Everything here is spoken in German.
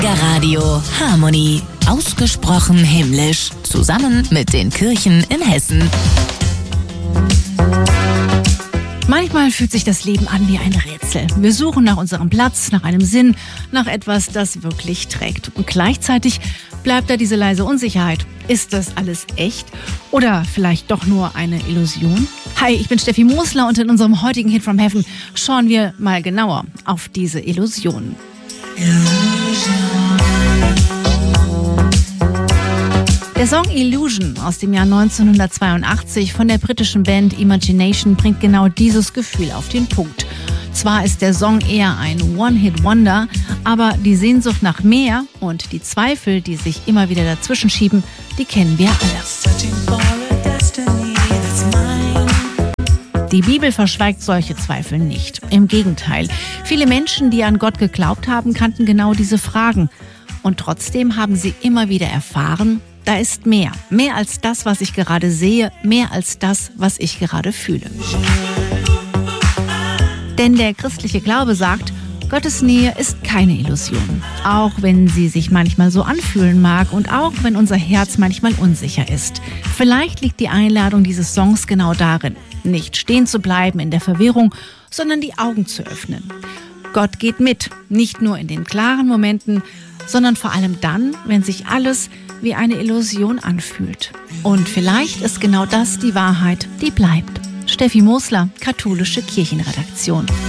Radio Harmony. Ausgesprochen himmlisch. Zusammen mit den Kirchen in Hessen. Manchmal fühlt sich das Leben an wie ein Rätsel. Wir suchen nach unserem Platz, nach einem Sinn, nach etwas, das wirklich trägt. Und gleichzeitig bleibt da diese leise Unsicherheit. Ist das alles echt oder vielleicht doch nur eine Illusion? Hi, ich bin Steffi Mosler und in unserem heutigen Hit from Heaven schauen wir mal genauer auf diese Illusionen. Der Song Illusion aus dem Jahr 1982 von der britischen Band Imagination bringt genau dieses Gefühl auf den Punkt. Zwar ist der Song eher ein One-Hit-Wonder, aber die Sehnsucht nach mehr und die Zweifel, die sich immer wieder dazwischen schieben, die kennen wir alle. Die Bibel verschweigt solche Zweifel nicht. Im Gegenteil, viele Menschen, die an Gott geglaubt haben, kannten genau diese Fragen. Und trotzdem haben sie immer wieder erfahren, da ist mehr. Mehr als das, was ich gerade sehe, mehr als das, was ich gerade fühle. Denn der christliche Glaube sagt, Gottes Nähe ist keine Illusion. Auch wenn sie sich manchmal so anfühlen mag und auch wenn unser Herz manchmal unsicher ist. Vielleicht liegt die Einladung dieses Songs genau darin, nicht stehen zu bleiben in der Verwirrung, sondern die Augen zu öffnen. Gott geht mit, nicht nur in den klaren Momenten, sondern vor allem dann, wenn sich alles wie eine Illusion anfühlt. Und vielleicht ist genau das die Wahrheit, die bleibt. Steffi Mosler, Katholische Kirchenredaktion.